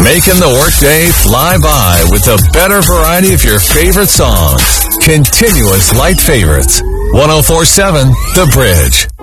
Making the workday fly by with the better variety of your favorite songs. Continuous light favorites. 104.7 The Bridge.